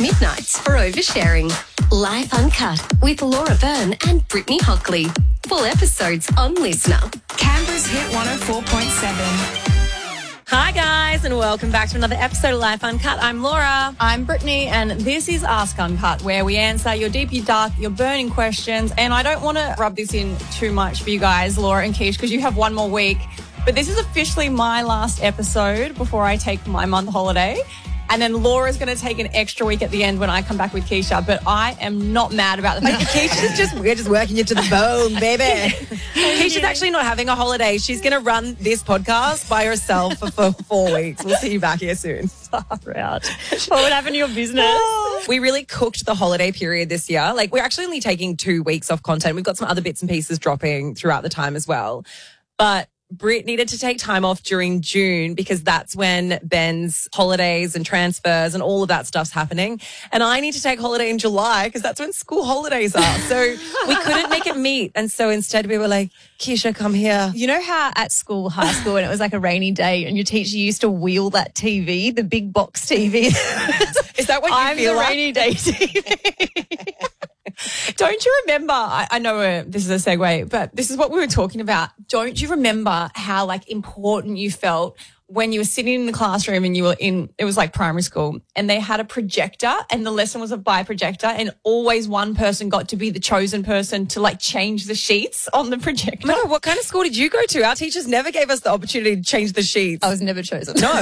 Midnights for oversharing. Life Uncut with Laura Byrne and Brittany Hockley. Full episodes on Listener. Canberra's Hit 104.7. Hi guys, and welcome back to another episode of Life Uncut. I'm Laura. I'm Brittany, and this is Ask Uncut, where we answer your deep, your dark, your burning questions. And I don't want to rub this in too much for you guys, Laura and Keish, because you have one more week. But this is officially my last episode before I take my month holiday. And then Laura's going to take an extra week at the end when I come back with Keisha. But I am not mad about the fact that We're just working you to the bone, baby. Keisha's actually not having a holiday. She's going to run this podcast by herself for 4 weeks. We'll see you back here soon. What would happen to your business? We really cooked the holiday period this year. Like, we're actually only taking 2 weeks off content. We've got some other bits and pieces dropping throughout the time as well. But Brit needed to take time off during June because that's when Ben's holidays and transfers and all of that stuff's happening. And I need to take holiday in July because that's when school holidays are. So we couldn't make it meet. And so instead we were like, Keisha, come here. You know how at school, high school, and it was like a rainy day and your teacher used to wheel that TV, the big box TV? Is that what you feel like? I'm the rainy day TV. Don't you remember, I know this is a segue, but this is what we were talking about. Don't you remember how like important you felt when you were sitting in the classroom and you were it was like primary school and they had a projector and the lesson was by projector and always one person got to be the chosen person to like change the sheets on the projector? No, what kind of school did you go to? Our teachers never gave us the opportunity to change the sheets. I was never chosen. No,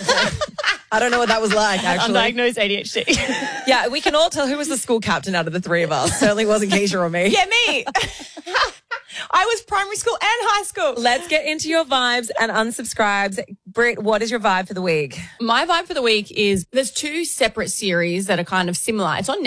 I don't know what that was like, actually. Undiagnosed ADHD. Yeah, we can all tell who was the school captain out of the three of us. Certainly wasn't Keisha or me. Yeah, me. I was primary school and high school. Let's get into your vibes and unsubscribes. Britt, what is your vibe for the week? My vibe for the week is there's 2 separate series that are kind of similar. It's on